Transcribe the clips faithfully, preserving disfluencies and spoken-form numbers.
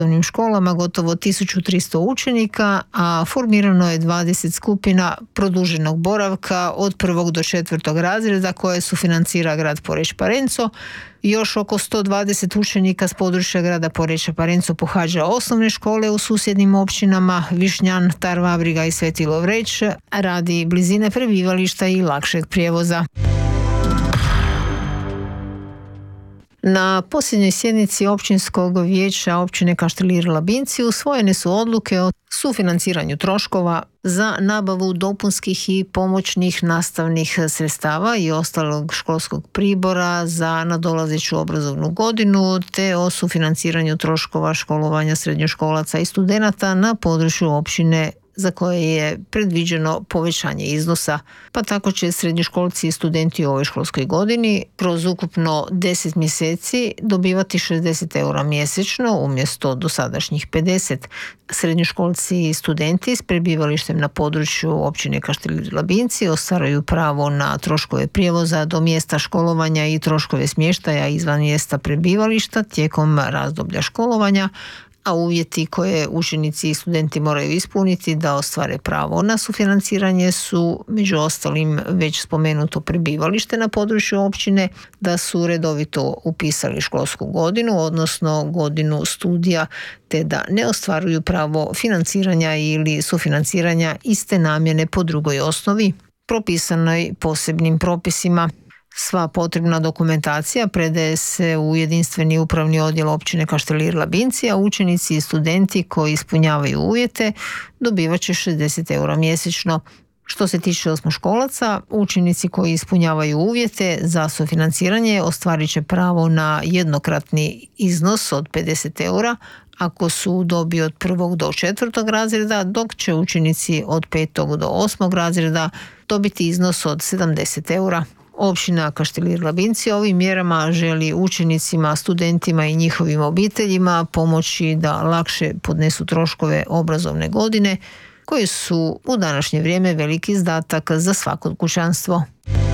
osnovnim školama gotovo tisuću tristo učenika, a formirano je dvadeset skupina produženog boravka od prvog do četvrtog razreda koje sufinancira grad Poreč Parenco. Još oko sto dvadeset učenika s područja grada Poreča Parenco pohađa osnovne škole u susjednim općinama Višnjan, Tarvabriga i Sveti Lovreć radi blizine prebivališta i lakšeg prijevoza. Na posljednjoj sjednici općinskog vijeća općine Kaštelir Labinci usvojene su odluke o sufinanciranju troškova za nabavu dopunskih i pomoćnih nastavnih sredstava i ostalog školskog pribora za nadolazeću obrazovnu godinu, te o sufinanciranju troškova školovanja srednjoškolaca i studenata na području općine za koje je predviđeno povećanje iznosa, pa tako će srednjoškolci i studenti u ovoj školskoj godini kroz ukupno deset mjeseci dobivati šezdeset eura mjesečno umjesto dosadašnjih pedeset. Srednjoškolci i studenti s prebivalištem na području općine Kaštelir Labinci ostvaruju pravo na troškove prijevoza do mjesta školovanja i troškove smještaja izvan mjesta prebivališta tijekom razdoblja školovanja, a uvjeti koje učenici i studenti moraju ispuniti da ostvare pravo na sufinanciranje su među ostalim već spomenuto prebivalište na području općine, da su redovito upisali školsku godinu, odnosno godinu studija, te da ne ostvaruju pravo financiranja ili sufinanciranja iste namjene po drugoj osnovi, propisanoj posebnim propisima. Sva potrebna dokumentacija predaje se u jedinstveni upravni odjel općine Kaštelir Labinci, a učenici i studenti koji ispunjavaju uvjete dobivat će šezdeset eura mjesečno. Što se tiče osmoškolaca, učenici koji ispunjavaju uvjete za sufinanciranje ostvarit će pravo na jednokratni iznos od pedeset eura ako su u dobi od prvog do četvrtog razreda, dok će učenici od petog do osmog razreda dobiti iznos od sedamdeset eura. Općina Kaštelir Labinci ovim mjerama želi učenicima, studentima i njihovim obiteljima pomoći da lakše podnesu troškove obrazovne godine, koji su u današnje vrijeme veliki izdatak za svako kućanstvo.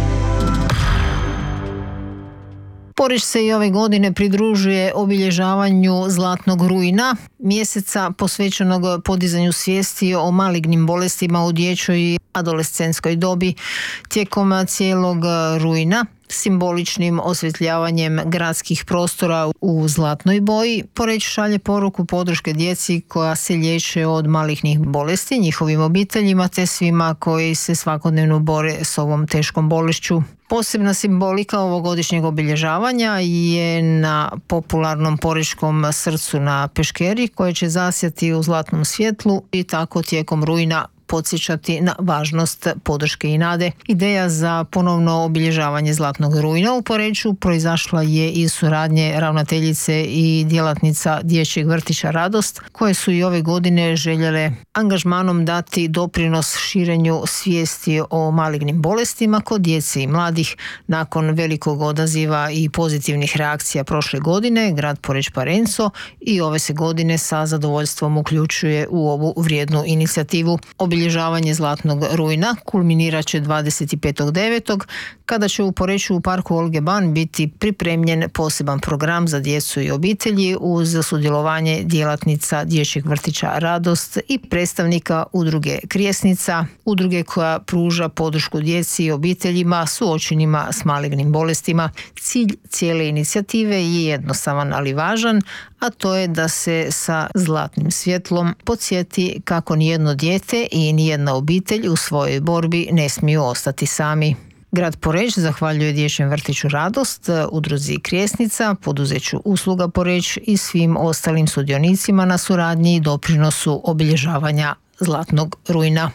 Poreč se i ove godine pridružuje obilježavanju Zlatnog rujna, mjeseca posvećenog podizanju svijesti o malignim bolestima u dječjoj i adolescentskoj dobi. Tijekom cijelog rujna simboličnim osvjetljavanjem gradskih prostora u zlatnoj boji Poreč šalje poruku podrške djeci koja se liječe od malignih bolesti, njihovim obiteljima te svima koji se svakodnevno bore s ovom teškom bolešću. Posebna simbolika ovogodišnjeg obilježavanja je na popularnom porečkom srcu na Peškeri koje će zasjati u zlatnom svjetlu i tako tijekom rujna podsjećati na važnost podrške i nade. Ideja za ponovno obilježavanje Zlatnog rujna u Poreču proizašla je iz suradnje ravnateljice i djelatnica Dječjeg vrtića Radost, koje su i ove godine željele angažmanom dati doprinos širenju svijesti o malignim bolestima kod djece i mladih. Nakon velikog odaziva i pozitivnih reakcija prošle godine, grad Poreč Parenco i ove se godine sa zadovoljstvom uključuje u ovu vrijednu inicijativu. Obilježavanje Zlatnog rujna kulminirat će dvadeset petog devetog kada će u Poreču u parku Olge Ban biti pripremljen poseban program za djecu i obitelji uz sudjelovanje djelatnica Dječjeg vrtića Radost i predstavnika udruge Krijesnica, udruge koja pruža podršku djeci i obiteljima suočenima s malignim bolestima. Cilj cijele inicijative je jednostavan, ali važan, a to je da se sa zlatnim svjetlom podsjeti kako nijedno dijete i nijedna obitelj u svojoj borbi ne smiju ostati sami. Grad Poreč zahvaljuje Dječjem vrtiću Radost, udruzi Krijesnica, poduzeću Usluga Poreč i svim ostalim sudionicima na suradnji i doprinosu obilježavanja Zlatnog rujna.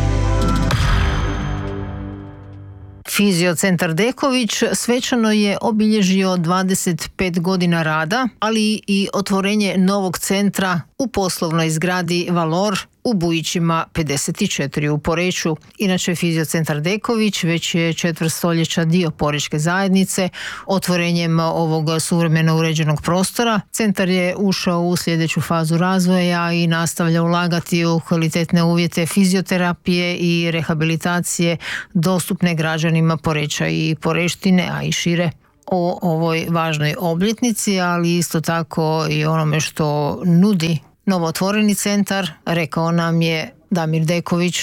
Fiziocentar Deković svečano je obilježio dvadeset pet godina rada, ali i otvorenje novog centra u poslovnoj zgradi Valor u Bujićima pedeset četiri u Poreču. Inače, Fiziocentar Deković već je četvrt stoljeća dio porečke zajednice. Otvorenjem ovog suvremeno uređenog prostora, centar je ušao u sljedeću fazu razvoja i nastavlja ulagati u kvalitetne uvjete fizioterapije i rehabilitacije dostupne građanima Poreča i Poreštine, a i šire. o ovoj važnoj obljetnici, ali isto tako i onome što nudi novotvoreni centar, rekao nam je Damir Deković.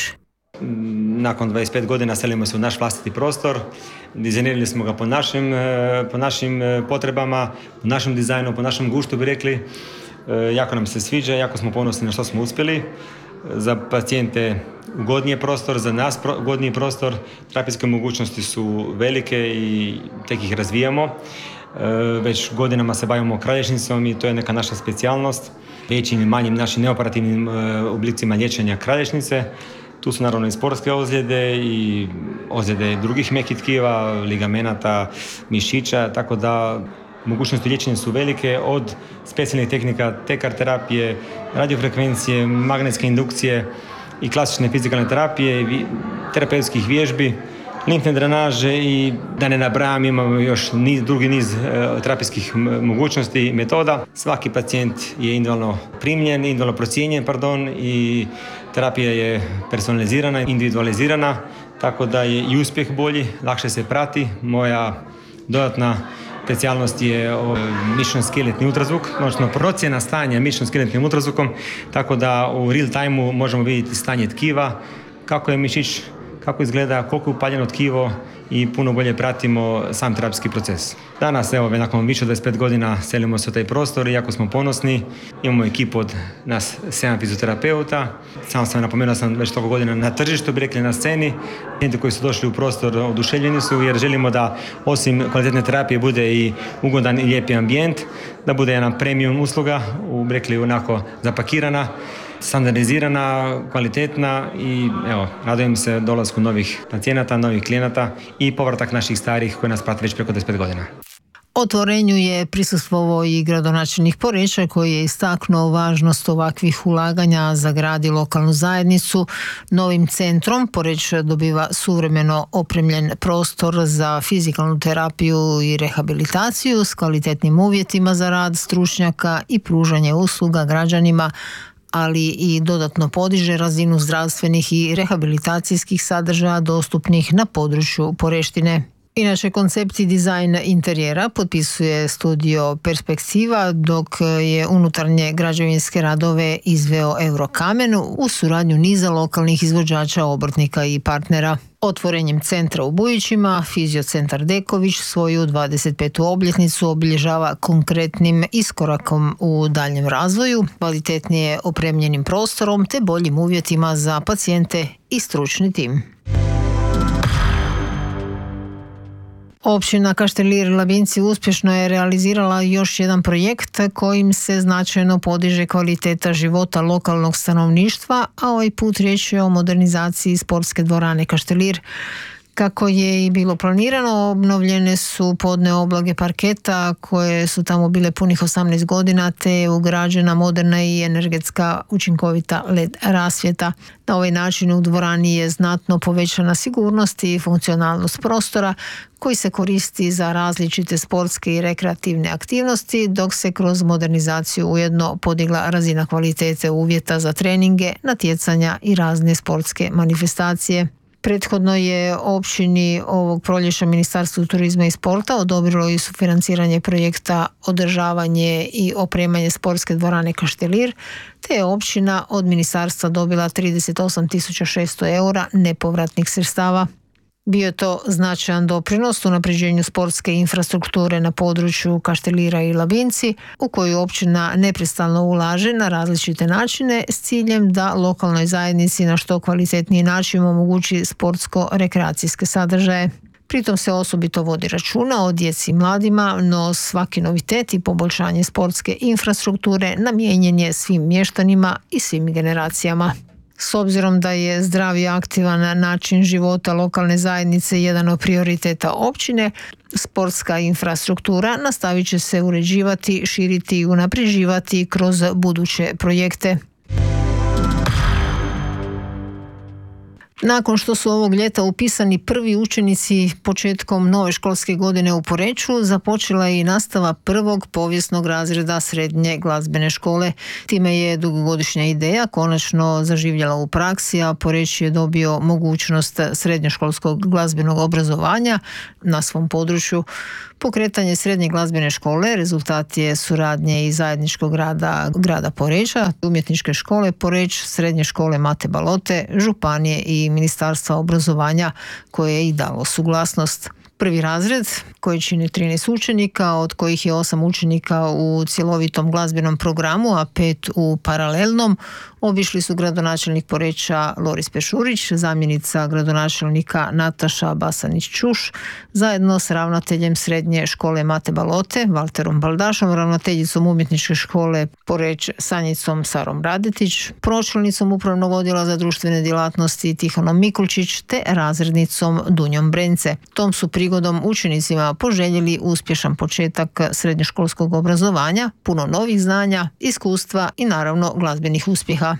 Nakon dvadeset pet godina selimo se u naš vlastiti prostor, dizajnirali smo ga po našim, po našim potrebama, po našem dizajnu, po našem guštu bi rekli. Jako nam se sviđa, jako smo ponosni na što smo uspjeli. Za pacijente ugodniji prostor, za nas ugodniji prostor, terapijske mogućnosti su velike i tek ih razvijamo. Već godinama se bavimo kralježnicom i to je neka naša specijalnost. Većim i manjim našim neoperativnim oblicima liječenja kralježnice. Tu su naravno i sportske ozljede i ozljede drugih mekih tkiva, ligamenata, mišića, tako da mogućnosti liječenja su velike, od specijalnih tehnika T K R terapije, radiofrekvencije, magnetske indukcije i klasične fizikalne terapije, terapeutskih vježbi, limfne drenaže i da ne nabrajam, imamo još niz, drugi niz e, terapijskih mogućnosti i metoda. Svaki pacijent je individualno primljen, individualno procijenjen, pardon, i terapija je personalizirana, individualizirana, tako da je i uspjeh bolji, lakše se prati. Moja dodatna specijalnost je mišićno-skeletni ultrazvuk, odnosno procjena stanja mišićno-skeletnim ultrazvukom, tako da u real time-u možemo vidjeti stanje tkiva, kako je mišić, kako izgleda, koliko je upaljeno tkivo i puno bolje pratimo sam terapijski proces. Danas, evo, nakon više od dvadeset pet godina selimo se u taj prostor i jako smo ponosni. Imamo ekipu od nas sedam fizioterapeuta. Samo sam napomenuo da sam već toliko godina na tržištu, bi rekli na sceni. Ljudi koji su došli u prostor oduševljeni su jer želimo da osim kvalitetne terapije bude i ugodan i lijepi ambijent, da bude jedna premium usluga, bi rekli onako zapakirana, standardizirana, kvalitetna i evo, radujem se dolasku novih pacijenata, novih klijenata i povratak naših starih koji nas prate već preko dvadeset pet godina. Otvorenju je prisustvovao i gradonačelnik Poreča koji je istaknuo važnost ovakvih ulaganja za grad i lokalnu zajednicu. Novim centrom Poreč dobiva suvremeno opremljen prostor za fizikalnu terapiju i rehabilitaciju s kvalitetnim uvjetima za rad stručnjaka i pružanje usluga građanima, ali i dodatno podiže razinu zdravstvenih i rehabilitacijskih sadržaja dostupnih na području Poreštine. Inače, koncept i dizajn interijera potpisuje studio Perspektiva, dok je unutarnje građevinske radove izveo Eurokamen u suradnju niza lokalnih izvođača, obrtnika i partnera. Otvorenjem centra u Bujićima, Fiziocentar Deković svoju dvadeset petu obljetnicu obilježava konkretnim iskorakom u daljnjem razvoju, kvalitetnije opremljenim prostorom te boljim uvjetima za pacijente i stručni tim. Općina Kaštelir Labinci uspješno je realizirala još jedan projekt kojim se značajno podiže kvaliteta života lokalnog stanovništva, a ovaj put riječ je o modernizaciji sportske dvorane Kaštelir. Kako je i bilo planirano, obnovljene su podne oblage parketa koje su tamo bile punih osamnaest godina, te je ugrađena moderna i energetska učinkovita el e de rasvjeta. Na ovaj način u dvorani je znatno povećana sigurnost i funkcionalnost prostora koji se koristi za različite sportske i rekreativne aktivnosti, dok se kroz modernizaciju ujedno podigla razina kvalitete uvjeta za treninge, natjecanja i razne sportske manifestacije. Prethodno je općini ovog proljeća Ministarstvo turizma i sporta odobrilo i sufinanciranje projekta održavanje i opremanje sportske dvorane Kaštelir, te je općina od ministarstva dobila trideset osam tisuća šesto eura nepovratnih sredstava. Bio je to značajan doprinos unapređenju sportske infrastrukture na području Kaštelira i Labinci, u koju općina neprestano ulaže na različite načine s ciljem da lokalnoj zajednici na što kvalitetniji način omogući sportsko-rekreacijske sadržaje. Pritom se osobito vodi računa o djeci i mladima, no svaki novitet i poboljšanje sportske infrastrukture namijenjen je svim mještanima i svim generacijama. S obzirom da je zdrav i aktivan način života lokalne zajednice jedan od prioriteta općine, sportska infrastruktura nastavit će se uređivati, širiti i unapređivati kroz buduće projekte. Nakon što su ovog ljeta upisani prvi učenici početkom nove školske godine u Poreču, započela je i nastava prvog povijesnog razreda srednje glazbene škole. Time je dugogodišnja ideja konačno zaživjela u praksi, a Poreč je dobio mogućnost srednjoškolskog glazbenog obrazovanja na svom području. Pokretanje srednje glazbene škole rezultat je suradnje i zajedničkog rada grada Poreča, umjetničke škole Poreč, srednje škole Mate Balote, županije i Ministarstva obrazovanja koje je i dalo suglasnost. Prvi razred, koji čini trinaest učenika, od kojih je osam učenika u cjelovitom glazbenom programu, a pet u paralelnom, obišli su gradonačelnik Poreča Loris Pešurić, zamjenica gradonačelnika Nataša Basanić-Čuš, zajedno s ravnateljem srednje škole Mate Balote, Valterom Baldašom, ravnateljicom umjetničke škole Poreč Sanjicom Sarom Radetić, pročelnicom upravnog odjela za društvene djelatnosti Tihonom Mikulčić te razrednicom Dunjom Brence. Tom su prigodom učenicima poželjeli uspješan početak srednjoškolskog obrazovanja, puno novih znanja, iskustva i naravno glazbenih uspjeha.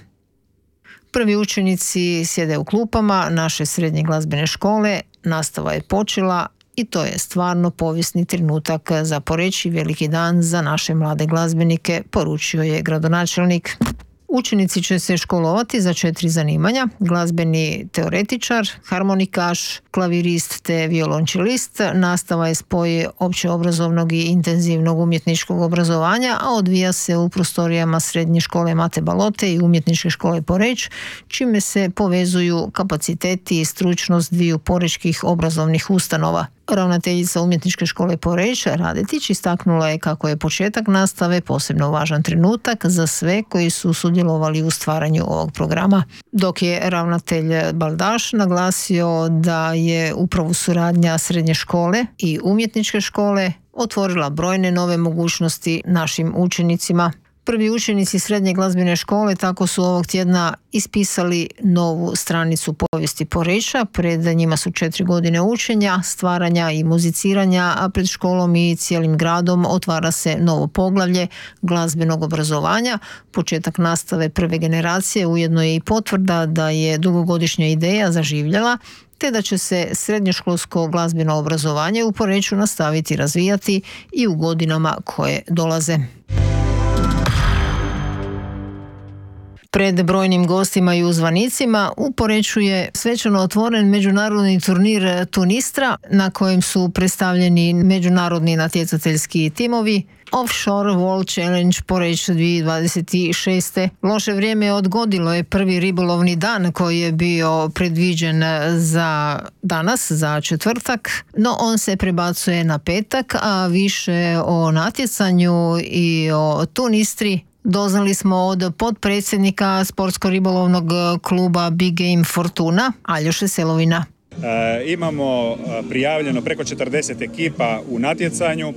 Prvi učenici sjede u klupama naše srednje glazbene škole, nastava je počela i to je stvarno povijesni trenutak za Poreč i veliki dan za naše mlade glazbenike, poručio je gradonačelnik. Učenici će se školovati za četiri zanimanja: glazbeni teoretičar, harmonikaš, klavirist te violončelist. Nastava je spoj općeobrazovnog i intenzivnog umjetničkog obrazovanja, a odvija se u prostorijama srednje škole Mate Balote i umjetničke škole Poreč, čime se povezuju kapaciteti i stručnost dviju porečkih obrazovnih ustanova. Ravnateljica umjetničke škole Poreč Radetić istaknula je kako je početak nastave posebno važan trenutak za sve koji su sudjelovali u stvaranju ovog programa. Dok je ravnatelj Baldaš naglasio da je upravo suradnja srednje škole i umjetničke škole otvorila brojne nove mogućnosti našim učenicima. Prvi učenici srednje glazbene škole tako su ovog tjedna ispisali novu stranicu povijesti Poreča. Pred njima su četiri godine učenja, stvaranja i muziciranja, a pred školom i cijelim gradom otvara se novo poglavlje glazbenog obrazovanja. Početak nastave prve generacije ujedno je i potvrda da je dugogodišnja ideja zaživjela, te da će se srednjoškolsko glazbeno obrazovanje u Poreču nastaviti razvijati i u godinama koje dolaze. Pred brojnim gostima i uzvanicima u Poreču je svečano otvoren međunarodni turnir Tunistra na kojem su predstavljeni međunarodni natjecateljski timovi. Offshore World Challenge Poreč dvije tisuće dvadeset šest. Loše vrijeme odgodilo je prvi ribolovni dan koji je bio predviđen za danas, za četvrtak, no on se prebacuje na petak, a više o natjecanju i o Tunistri doznali smo od potpredsjednika sportsko-ribolovnog kluba Big Game Fortuna, Aljoše Selovina. E, imamo prijavljeno preko četrdeset ekipa u natjecanju, e,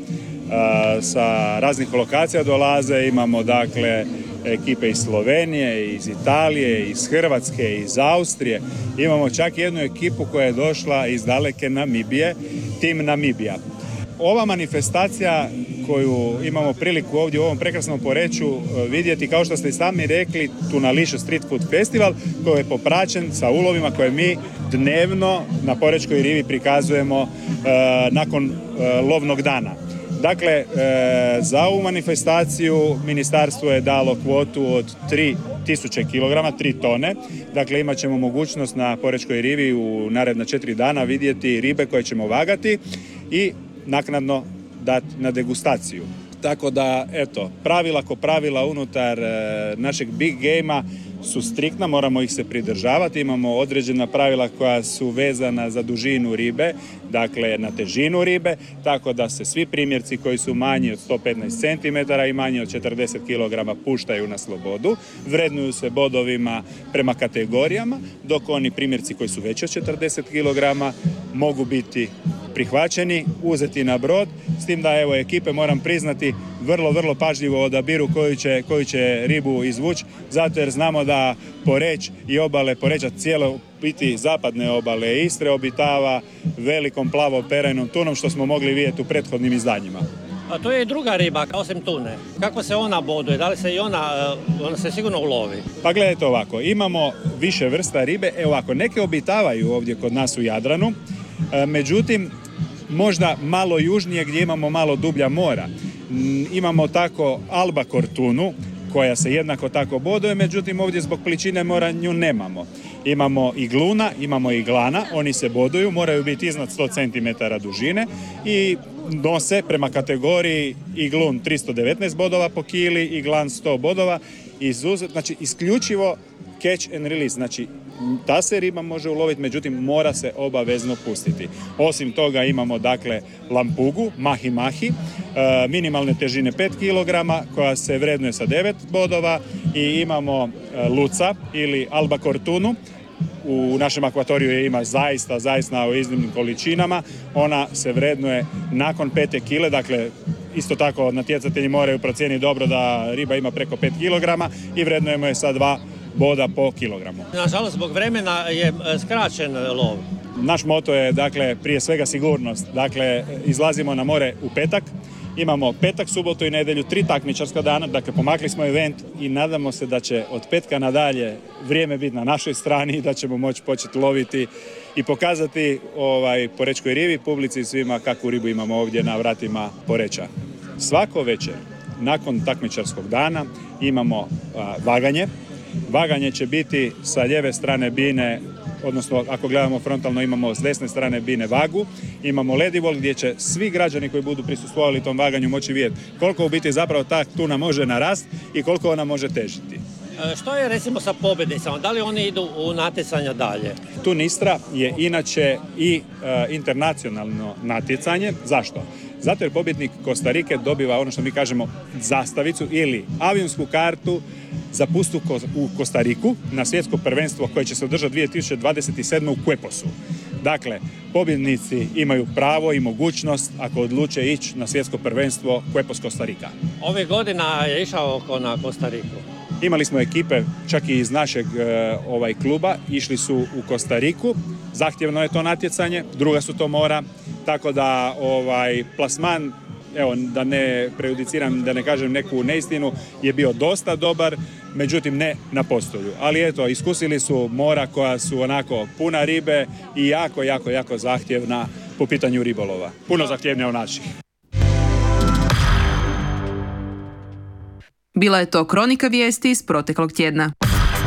sa raznih lokacija dolaze, imamo dakle ekipe iz Slovenije, iz Italije, iz Hrvatske, iz Austrije, imamo čak jednu ekipu koja je došla iz daleke Namibije, tim Namibija. Ova manifestacija koju imamo priliku ovdje u ovom prekrasnom Poreču vidjeti, kao što ste i sami rekli, Tunališe Street Food Festival koji je popraćen sa ulovima koje mi dnevno na Porečkoj rivi prikazujemo e, nakon e, lovnog dana. Dakle, e, za ovu manifestaciju ministarstvo je dalo kvotu od tri tisuće kilograma, tri tone. Dakle, imat ćemo mogućnost na Porečkoj rivi u naredna četiri dana vidjeti ribe koje ćemo vagati i naknadno dati na degustaciju. Tako da, eto, pravila ko pravila unutar e, našeg big game-a su striktna, moramo ih se pridržavati. Imamo određena pravila koja su vezana za dužinu ribe, dakle na težinu ribe, tako da se svi primjerci koji su manji od sto petnaest centimetara i manji od četrdeset kilograma puštaju na slobodu, vrednuju se bodovima prema kategorijama, dok oni primjerci koji su veći od četrdeset kilograma mogu biti prihvaćeni, uzeti na brod, s tim da evo ekipe, moram priznati, vrlo, vrlo pažljivo odabiru koju će, koju će ribu izvući, zato jer znamo da Poreč i obale Poreča, cijelo biti zapadne obale Istre obitava velikom plavo-perajnom tunom, što smo mogli vidjeti u prethodnim izdanjima. A to je druga riba, osim tune. Kako se ona boduje? Da li se i ona, ona se sigurno ulovi? Pa gledajte ovako, imamo više vrsta ribe. Evo ovako, neke obitavaju ovdje kod nas u Jadranu, međutim, možda malo južnije gdje imamo malo dublja mora. Imamo tako albakor tunu, koja se jednako tako boduje, međutim ovdje zbog pličine mora nju nemamo. Imamo i gluna, imamo i glana, oni se boduju, moraju biti iznad sto centimetara dužine i nose prema kategoriji iglun tristo devetnaest bodova po kili, iglan sto bodova, izuzet, znači isključivo catch and release, znači ta se riba može uloviti, međutim mora se obavezno pustiti. Osim toga imamo dakle lampugu, mahi mahi, e, minimalne težine pet kilograma koja se vrednuje sa devet bodova i imamo e, luca ili albakortunu. U našem akvatoriju je ima zaista, zaista u iznimnim količinama. Ona se vrednuje nakon pete kile, dakle isto tako natjecatelji moraju procijeniti dobro da riba ima preko pet kilograma i vrednujemo je sa dva boda po kilogramu. Nažalost, zbog vremena je skraćen lov. Naš moto je, dakle, prije svega sigurnost. Dakle, izlazimo na more u petak, imamo petak, subotu i nedjelju, tri takmičarska dana, dakle, pomakli smo event i nadamo se da će od petka nadalje vrijeme biti na našoj strani i da ćemo moći početi loviti i pokazati ovaj, Porečkoj rivi, publici i svima kakvu ribu imamo ovdje na vratima Poreča. Svako večer, nakon takmičarskog dana, imamo a, vaganje. Vaganje će biti sa lijeve strane bine, odnosno ako gledamo frontalno imamo s desne strane bine vagu, imamo ledivol gdje će svi građani koji budu prisustvovali tom vaganju moći vidjeti koliko u biti zapravo ta tuna može narast i koliko ona može težiti. Što je recimo sa pobjednicama? Da li oni idu u natjecanja dalje? Tunistra je inače i e, internacionalno natjecanje. Zašto? Zato jer pobjednik Kostarike dobiva ono što mi kažemo zastavicu ili avionsku kartu za put u Kostariku na svjetsko prvenstvo koje će se održati dvije tisuće dvadeset sedme u Cueposu. Dakle, pobjednici imaju pravo i mogućnost ako odluče ići na svjetsko prvenstvo Cuepos Kostarika. Ove godina je išao oko na Kostariku. Imali smo ekipe čak i iz našeg e, ovaj kluba, išli su u Kostariku, zahtjevno je to natjecanje, druga su to mora, tako da ovaj plasman, evo da ne prejudiciram, da ne kažem neku neistinu, je bio dosta dobar, međutim ne na postolju. Ali eto, iskusili su mora koja su onako puna ribe i jako, jako, jako zahtjevna po pitanju ribolova. Puno zahtjevnija od naših. Bila je to kronika vijesti iz proteklog tjedna.